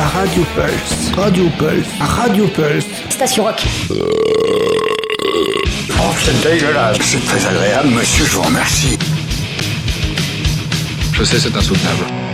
Radio Pulse. Radio Pulse. Radio Pulse. Station Rock. Oh, c'est dégueulasse. C'est très agréable, monsieur, je vous remercie. Je sais, c'est insoutenable.